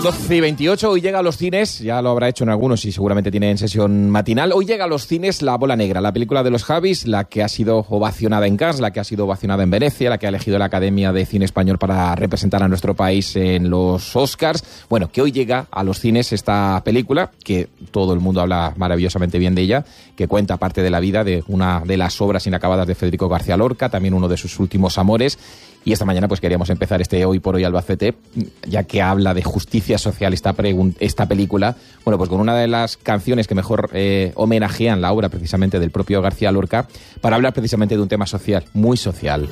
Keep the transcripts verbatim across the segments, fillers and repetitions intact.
doce y veintiocho, hoy llega a los cines, ya lo habrá hecho en algunos y seguramente tiene en sesión matinal. Hoy llega a los cines La Bola Negra, la película de los Javis, la que ha sido ovacionada en Cannes, la que ha sido ovacionada en Venecia, la que ha elegido la Academia de Cine Español para representar a nuestro país en los Oscars. Bueno, que hoy llega a los cines esta película, que todo el mundo habla maravillosamente bien de ella, que cuenta parte de la vida de una de las obras inacabadas de Federico García Lorca, también uno de sus últimos amores. Y esta mañana pues queríamos empezar este Hoy por Hoy Albacete, ya que habla de justicia social esta, pregun- esta película, bueno, pues con una de las canciones que mejor eh, homenajean la obra precisamente del propio García Lorca, para hablar precisamente de un tema social, muy social.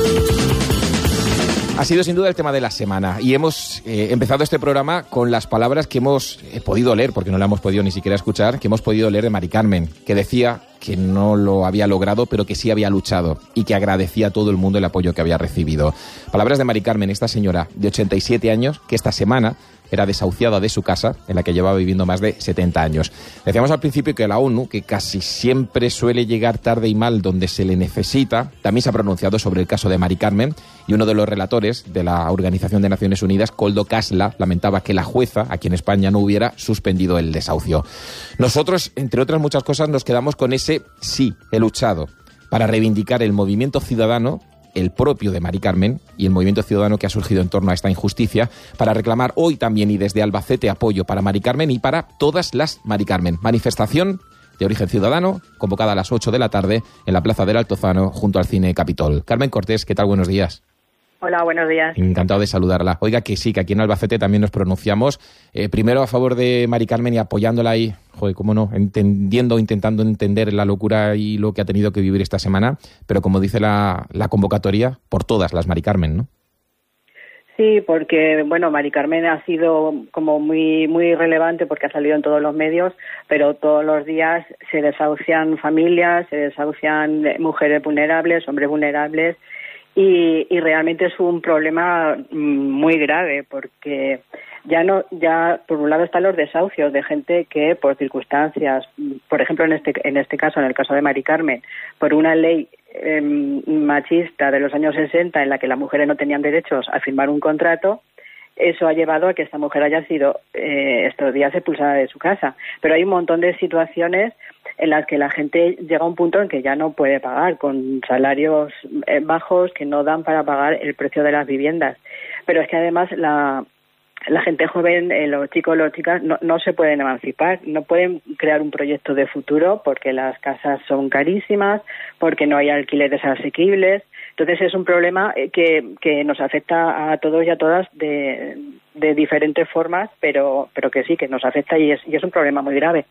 Ha sido sin duda el tema de la semana y hemos eh, empezado este programa con las palabras que hemos eh, podido leer, porque no la hemos podido ni siquiera escuchar, que hemos podido leer de Mari Carmen, que decía que no lo había logrado, pero que sí había luchado y que agradecía a todo el mundo el apoyo que había recibido. Palabras de Mari Carmen, esta señora de ochenta y siete años, que esta semana era desahuciada de su casa, en la que llevaba viviendo más de setenta años. Decíamos al principio que la ONU, que casi siempre suele llegar tarde y mal donde se le necesita, también se ha pronunciado sobre el caso de Mari Carmen, y uno de los relatores de la Organización de Naciones Unidas, Koldo Kasla, lamentaba que la jueza, aquí en España, no hubiera suspendido el desahucio. Nosotros, entre otras muchas cosas, nos quedamos con ese sí, he luchado, para reivindicar el movimiento ciudadano, el propio de Mari Carmen, y el movimiento ciudadano que ha surgido en torno a esta injusticia, para reclamar hoy también y desde Albacete apoyo para Mari Carmen y para todas las Mari Carmen. Manifestación de origen ciudadano, convocada a las ocho de la tarde en la Plaza del Altozano, junto al Cine Capitol. Carmen Cortés, ¿qué tal? Buenos días. Hola, buenos días. Encantado de saludarla. Oiga, que sí, que aquí en Albacete también nos pronunciamos, eh, primero a favor de Mari Carmen y apoyándola ahí, joder, cómo no, entendiendo, intentando entender la locura y lo que ha tenido que vivir esta semana, pero como dice la, la convocatoria, por todas las Mari Carmen, ¿no? Sí, porque, bueno, Mari Carmen ha sido como muy muy relevante porque ha salido en todos los medios, pero todos los días se desahucian familias, se desahucian mujeres vulnerables, hombres vulnerables, y, y realmente es un problema muy grave porque ya no ya por un lado están los desahucios de gente que por circunstancias, por ejemplo en este en este caso, en el caso de Mari Carmen, por una ley eh, machista de los años sesenta en la que las mujeres no tenían derechos a firmar un contrato, eso ha llevado a que esta mujer haya sido eh, estos días expulsada de su casa. Pero hay un montón de situaciones en las que la gente llega a un punto en que ya no puede pagar, con salarios eh, bajos que no dan para pagar el precio de las viviendas. Pero es que además la la gente joven, eh, los chicos, las chicas, no, no se pueden emancipar, no pueden crear un proyecto de futuro porque las casas son carísimas, porque no hay alquileres asequibles. Entonces es un problema que, que nos afecta a todos y a todas de, de diferentes formas, pero, pero que sí, que nos afecta y es, y es un problema muy grave.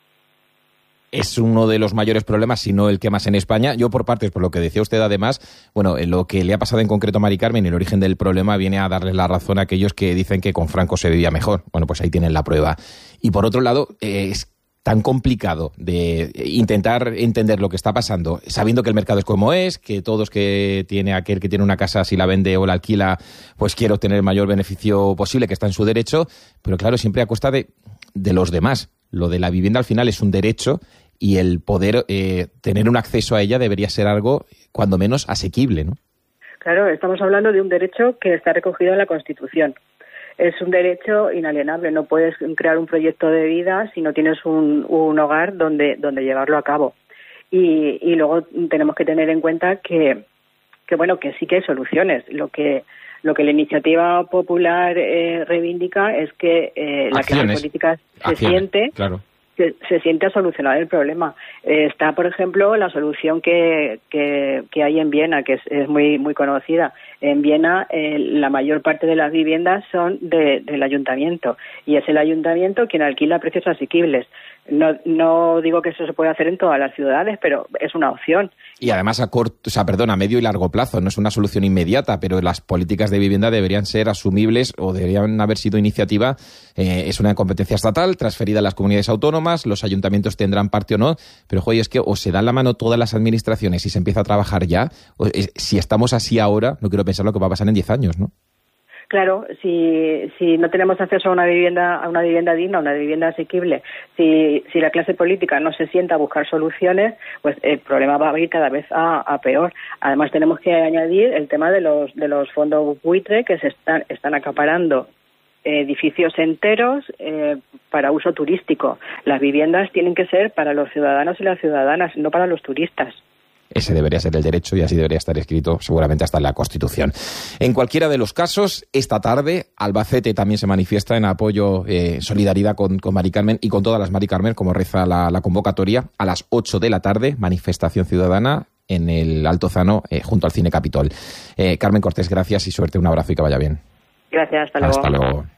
Es uno de los mayores problemas, si no el que más en España. Yo, por partes, por lo que decía usted, además, bueno, lo que le ha pasado en concreto a Mari Carmen y el origen del problema viene a darle la razón a aquellos que dicen que con Franco se vivía mejor. Bueno, pues ahí tienen la prueba. Y por otro lado, eh, es tan complicado de intentar entender lo que está pasando, sabiendo que el mercado es como es, que todos que tiene aquel que tiene una casa, si la vende o la alquila, pues quiere obtener el mayor beneficio posible, que está en su derecho, pero claro, siempre a costa de, de los demás. Lo de la vivienda al final es un derecho y el poder eh, tener un acceso a ella debería ser algo, cuando menos, asequible, ¿no? Claro, estamos hablando de un derecho que está recogido en la Constitución. Es un derecho inalienable. No puedes crear un proyecto de vida si no tienes un, un hogar donde, donde llevarlo a cabo. Y, y luego tenemos que tener en cuenta que, que, bueno, que sí que hay soluciones. Lo que Lo que la iniciativa popular eh, reivindica es que eh, la clase política se Acciones, siente claro. se, se siente a solucionar el problema. Eh, está, por ejemplo, la solución que, que, que hay en Viena, que es, es muy muy conocida. En Viena eh, la mayor parte de las viviendas son de, del ayuntamiento y es el ayuntamiento quien alquila a precios asequibles. No, no digo que eso se pueda hacer en todas las ciudades, pero es una opción. Y además a corto, o sea, perdón, a medio y largo plazo, no es una solución inmediata, pero las políticas de vivienda deberían ser asumibles o deberían haber sido iniciativa. Eh, es una competencia estatal transferida a las comunidades autónomas, los ayuntamientos tendrán parte o no, pero joder, es que o se dan la mano todas las administraciones y se empieza a trabajar ya, o, es, si estamos así ahora, no quiero pensar lo que va a pasar en diez años, ¿no? Claro, si si no tenemos acceso a una vivienda a una vivienda digna, a una vivienda asequible, si si la clase política no se sienta a buscar soluciones, pues el problema va a ir cada vez a, a peor. Además tenemos que añadir el tema de los de los fondos buitre que se están están acaparando edificios enteros eh, para uso turístico. Las viviendas tienen que ser para los ciudadanos y las ciudadanas, no para los turistas. Ese debería ser el derecho y así debería estar escrito seguramente hasta en la Constitución. En cualquiera de los casos, esta tarde Albacete también se manifiesta en apoyo, eh, solidaridad con, con Mari Carmen y con todas las Mari Carmen, como reza la, la convocatoria, a las ocho de la tarde, manifestación ciudadana en el Altozano, eh, junto al Cine Capitol. Eh, Carmen Cortés, gracias y suerte, un abrazo y que vaya bien. Gracias, hasta luego. Hasta luego.